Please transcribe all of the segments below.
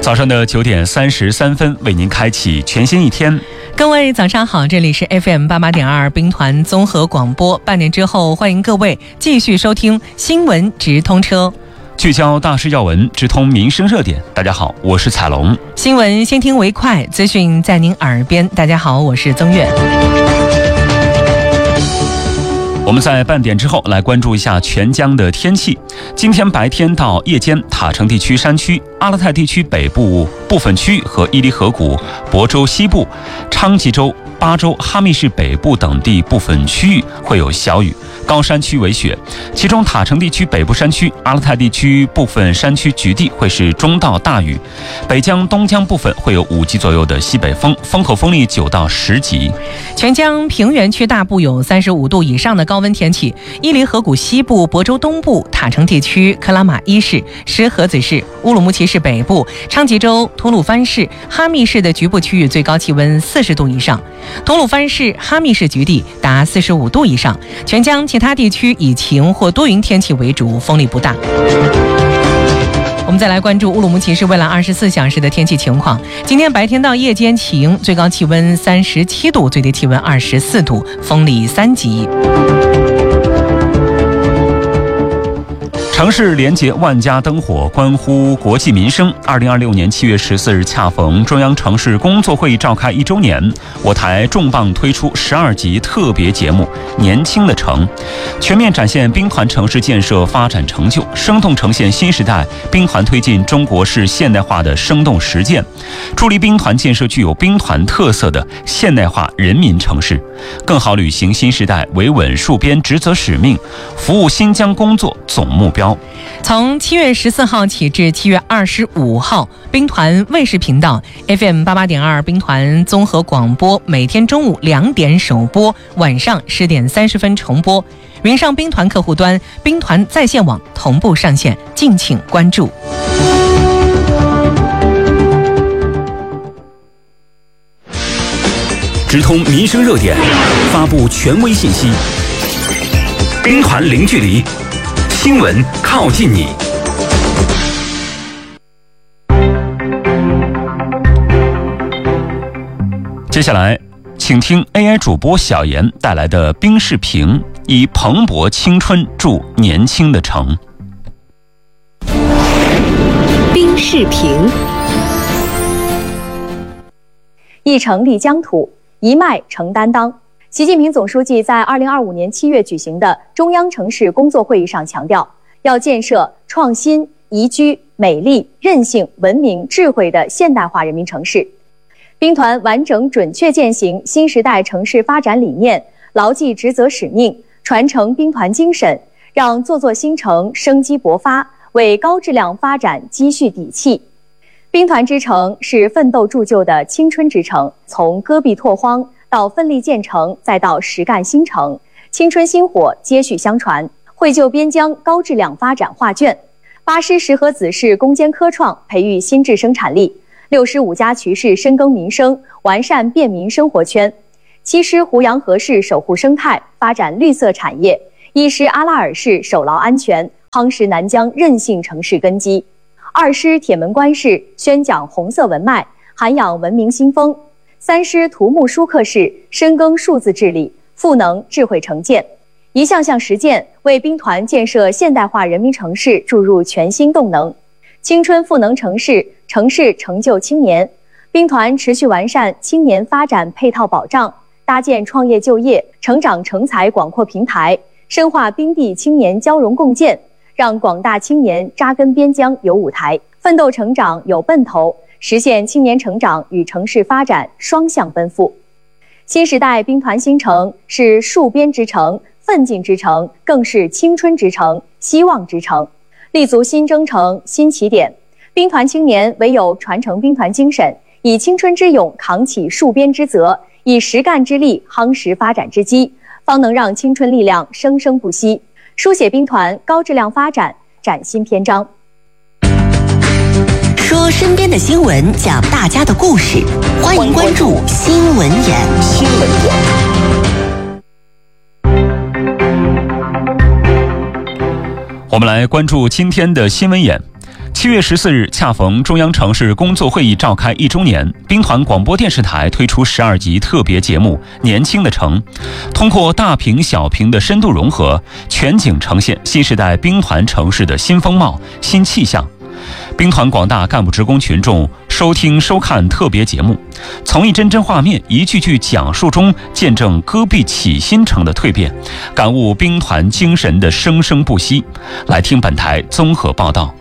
早上的9点33分，为您开启全新一天。 各位早上好，这里是 FM88.2 兵团综合广播。半点之后，欢迎各位继续收听新闻直通车， 聚焦大事要闻，直通民生热点。大家好，我是彩龙。 新闻先听为快，资讯在您耳边。大家好，我是曾月。 我们在半点之后来关注一下全疆的天气。今天白天到夜间，塔城地区山区、阿勒泰地区北部部分区和伊犁河谷、亳州西部、昌吉州、巴州、哈密市北部等地部分区域会有小雨，高山区为雪。其中塔城地区北部山区、阿勒泰地区部分山区局地会是中到大雨。北疆、东疆部分会有5级左右的西北风，风口风力9到10级。 全疆平原区大部有35度以上的高温天气，伊犁河谷西部、亳州东部、塔城地区、克拉玛依市、石河子市、乌鲁木齐市北部、昌吉州、吐鲁番市、哈密市的局部区域最高气温40度以上，吐鲁番市、哈密市局地达45度以上。全疆其他地区以晴或多云天气为主，风力不大。我们再来关注乌鲁木齐市未来24小时的天气情况。今天白天到夜间晴，最高气温37度，最低气温24度，风力3级。 城市连接万家灯火，关乎国计民生。2026年7月14日，恰逢中央城市工作会议召开1周年，我台重磅推出12集特别节目《年轻的城》，全面展现兵团城市建设发展成就，生动呈现新时代兵团推进中国式现代化的生动实践，助力兵团建设具有兵团特色的现代化人民城市，更好履行新时代维稳戍边职责使命，服务新疆工作总目标。 从7月14号起至7月25号，兵团卫视频道 FM88.2 兵团综合广播每天中午2点首播，晚上10点30分重播。云上兵团客户端、兵团在线网同步上线，敬请关注。 直通民生热点，发布权威信息，兵团零距离，新闻靠近你。接下来请听 AI 主播小妍带来的兵视频，以蓬勃青春铸年轻的城。 兵视频，一城立疆土，一脉承担当。习近平总书记在2025年7月举行的中央城市工作会议上强调，要建设创新、宜居、美丽、韧性、文明、智慧的现代化人民城市。兵团完整准确践行新时代城市发展理念，牢记职责使命，传承兵团精神，让座座新城生机勃发，为高质量发展积蓄底气。兵团之城是奋斗铸就的青春之城，从戈壁拓荒到奋力建成，再到实干新城，青春薪火接续相传，绘就边疆高质量发展画卷。8师石河子市攻坚科创，培育新质生产力；6师五家渠市深耕民生，完善便民生活圈；7师胡杨河市守护生态，发展绿色产业；1师阿拉尔市守牢安全，夯实南疆韧性城市根基；2师铁门关市宣讲红色文脉，涵养文明新风；3师图木舒克市深耕数字治理，赋能智慧城建。一项项实践为兵团建设现代化人民城市注入全新动能。青春赋能城市，城市成就青年。兵团持续完善青年发展配套保障，搭建创业就业、成长成才广阔平台，深化兵地青年交融共建，让广大青年扎根边疆有舞台，奋斗成长有奔头，实现青年成长与城市发展双向奔赴。新时代兵团新城是戍边之城、奋进之城，更是青春之城、希望之城。立足新征程、新起点，兵团青年唯有传承兵团精神，以青春之勇扛起戍边之责，以实干之力夯实发展之基，方能让青春力量生生不息，书写兵团高质量发展崭新篇章。 说身边的新闻，讲大家的故事，欢迎关注新闻眼。新闻我们来关注今天的新闻眼。 7月14日，恰逢中央城市工作会议召开1周年，兵团广播电视台推出12集特别节目《年轻的城》，通过大屏小屏的深度融合，全景呈现新时代兵团城市的新风貌、新气象。兵团广大干部职工群众收听收看特别节目，从一帧帧画面、一句句讲述中见证戈壁起新城的蜕变，感悟兵团精神的生生不息。来听本台综合报道。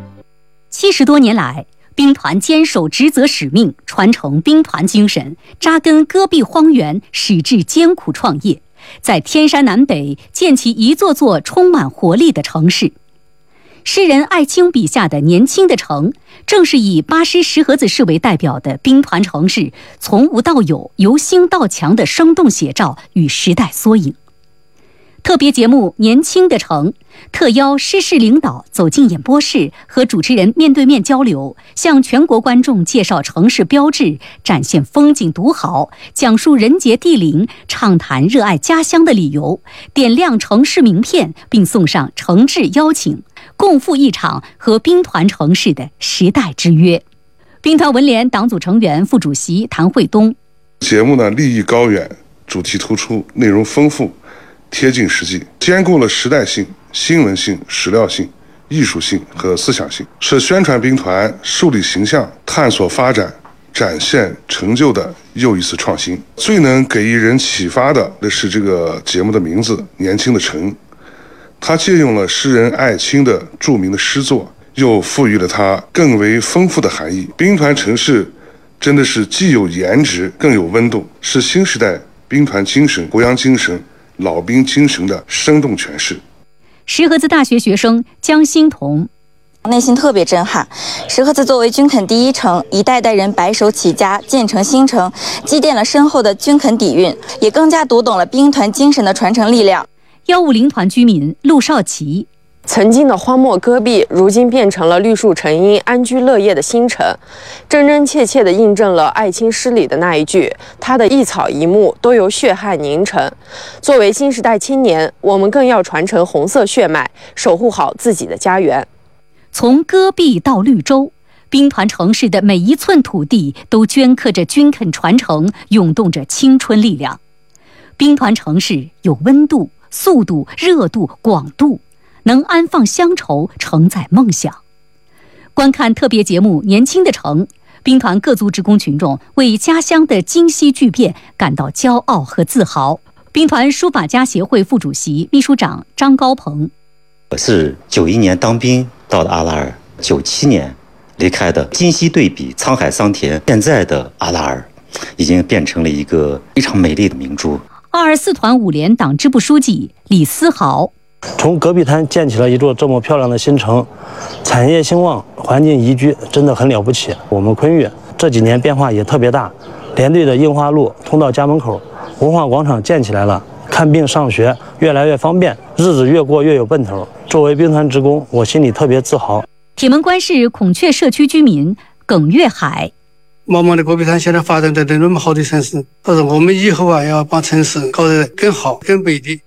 70多年来，兵团坚守职责使命，传承兵团精神，扎根戈壁荒原，矢志艰苦创业，在天山南北建起一座座充满活力的城市。诗人艾青笔下的年轻的城，正是以8师石河子市为代表的兵团城市从无到有、由兴到强的生动写照与时代缩影。特别节目《年轻的城》特邀师事领导走进演播室，和主持人面对面交流，向全国观众介绍城市标志，展现风景独好，讲述人杰地灵，畅谈热爱家乡的理由，点亮城市名片，并送上诚挚邀请，共赴一场和兵团城市的时代之约。兵团文联党组成员、副主席谭惠东： 节目呢立意高远，主题突出，内容丰富，贴近实际，兼顾了时代性、新闻性、史料性、艺术性和思想性，是宣传兵团、树立形象、探索发展、展现成就的又一次创新。最能给予人启发的是这个节目的名字《年轻的城》，它借用了诗人艾青的著名的诗作，又赋予了它更为丰富的含义。兵团城市真的是既有颜值，更有温度，是新时代兵团精神、国漾精神、老兵精神的生动诠释。 石河子大学学生江欣彤： 内心特别震撼。石河子作为军垦第一城，一代代人白手起家建成新城，积淀了深厚的军垦底蕴，也更加读懂了兵团精神的传承力量。 150团居民陆少奇： 曾经的荒漠戈壁，如今变成了绿树成荫、安居乐业的新城，真真切切地印证了艾青诗里的那一句：他的一草一木都由血汗凝成。作为新时代青年，我们更要传承红色血脉，守护好自己的家园。 从戈壁到绿洲，兵团城市的每一寸土地都镌刻着军垦传承，涌动着青春力量。兵团城市有温度、速度、热度、广度，能安放乡愁，承载梦想。观看特别节目《年轻的城》，兵团各族职工群众为家乡的今昔巨变感到骄傲和自豪。兵团书法家协会副主席、秘书长张高鹏： 我是91年当兵到的阿拉尔，97年离开的。今昔对比，沧海桑田，现在的阿拉尔已经变成了一个非常美丽的明珠。 224团5连党支部书记李思豪： 从戈壁滩建起了一座这么漂亮的新城，产业兴旺，环境宜居，真的很了不起。我们昆岳这几年变化也特别大，连队的樱花路通到家门口，文化广场建起来了，看病上学越来越方便，日子越过越有奔头。作为兵团职工，我心里特别自豪。 铁门关市孔雀社区居民耿月海： 茫茫的戈壁滩现在发展的那么好的城市，但是我们以后要把城市搞得更好、更美丽。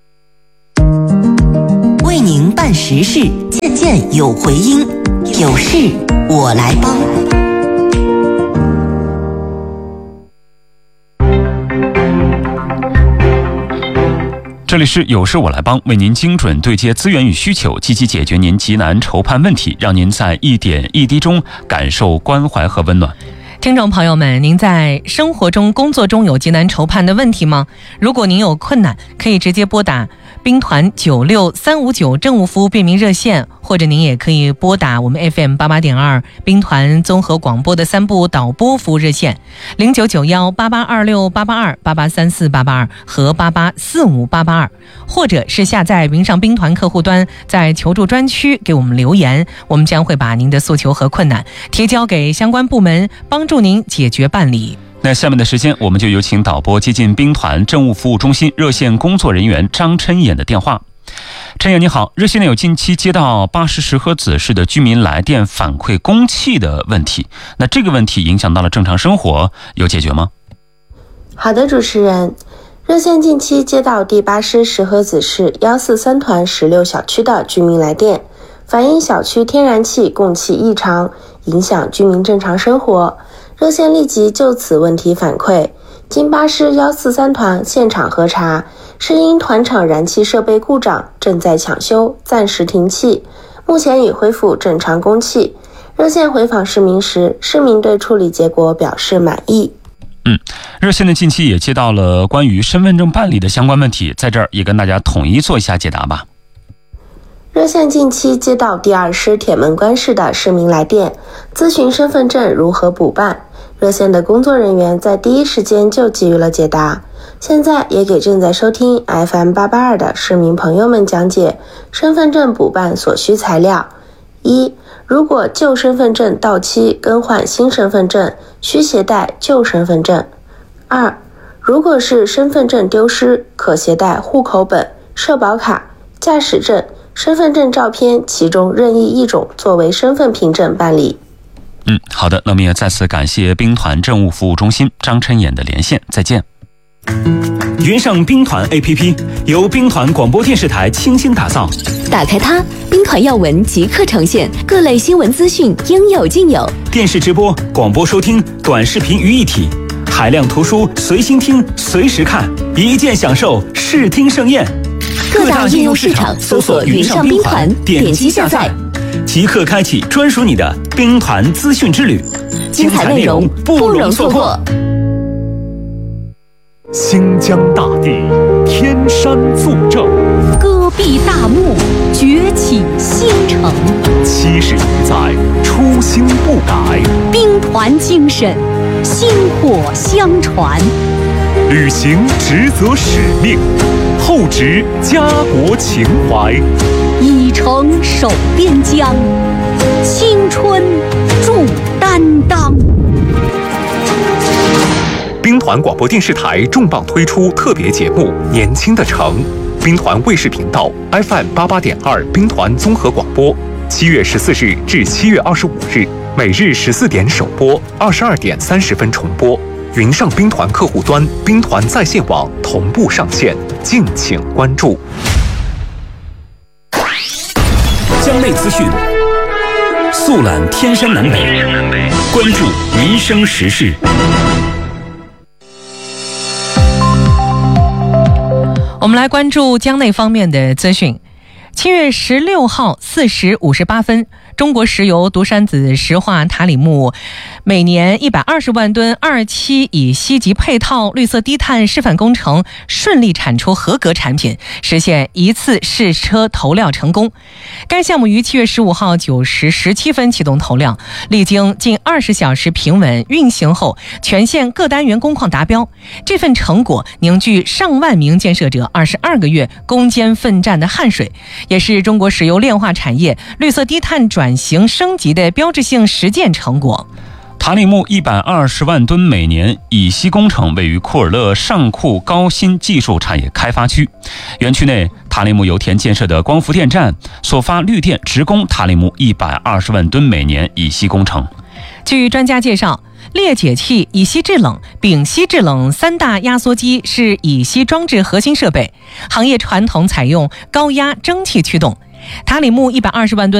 为您办实事，件件有回音，有事我来帮。 这里是有事我来帮，为您精准对接资源与需求，积极解决您急难愁盼问题，让您在一点一滴中感受关怀和温暖。 听众朋友们，您在生活中、工作中有急难愁盼的问题吗？如果您有困难，可以直接拨打兵团96359政务服务便民热线，或者您也可以拨打我们 FM 88.2兵团综合广播的3部导播服务热线099188268828834882和88458822，或者是下载云上兵团客户端，在求助专区给我们留言，我们将会把您的诉求和困难提交给相关部门，帮助您解决办理。 那下面的时间，我们就有请导播接进兵团政务服务中心热线工作人员张琛衍的电话。琛衍你好，热线内有近期接到8师石河子市的居民来电反馈供气的问题，那这个问题影响到了正常生活，有解决吗？ 好的，主持人，热线近期接到第8师石河子市143团16小区的居民来电， 反映小区天然气供气异常，影响居民正常生活。热线立即就此问题反馈，经巴士143团现场核查，是因团场燃气设备故障，正在抢修，暂时停气，目前已恢复正常供气。热线回访市民时，市民对处理结果表示满意。 热线的近期也接到了关于身份证办理的相关问题，在这儿也跟大家统一做一下解答吧。 热线近期接到第2师铁门关市的市民来电，咨询身份证如何补办。热线的工作人员在第一时间就给予了解答。现在也给正在收听 FM882 的市民朋友们讲解身份证补办所需材料。1. 如果旧身份证到期更换新身份证，需携带旧身份证。2. 如果是身份证丢失，可携带户口本、社保卡、驾驶证、身份证照片其中任意一种作为身份凭证办理。 好的，那么也再次感谢兵团政务服务中心张琛衍的连线，再见。 云上兵团 APP 由兵团广播电视台倾心打造， 打开它，兵团要闻即刻呈现，各类新闻资讯应有尽有， 电视直播、广播收听、短视频于一体，海量图书随心听、随时看，一键享受视听盛宴。 各大应用市场搜索云上兵团，点击下载， 即刻开启专属你的兵团资讯之旅， 精彩内容不容错过。 新疆大地，天山纵正， 戈壁大漠，崛起新城。 70余载，初心不改， 兵团精神，薪火相传。 履行职责使命，厚植家国情怀， 以诚守边疆，青春铸担当。 兵团广播电视台重磅推出特别节目《年轻的城》，兵团卫视频道 FM88.2兵团综合广播，7月14日至7月25日，每日14点首播，22点30分重播。云上兵团客户端、兵团在线网同步上线，敬请关注。 江内资讯，速览天山南北，关注民生时事。 我们来关注江内方面的资讯。7月16号4时58分，中国石油独山子石化塔里木每年120万吨2期乙烯级配套绿色低碳示范工程顺利产出合格产品，实现一次试车投料成功。该项目于7月15号9时17分启动投料，历经近20小时平稳运行后，全线各单元工况达标。这份成果凝聚上万名建设者22个月攻坚奋战的汗水，也是中国石油炼化产业绿色低碳转型升级的标志性实践成果。 塔里木120万吨每年乙烯工程位于库尔勒上库高新技术产业开发区，园区内塔里木油田建设的光伏电站所发绿电直供塔里木120万吨每年乙烯工程。 据专家介绍，裂解器、乙烯制冷、丙烯制冷3大压缩机是乙烯装置核心设备，行业传统采用高压蒸汽驱动。塔里木120万吨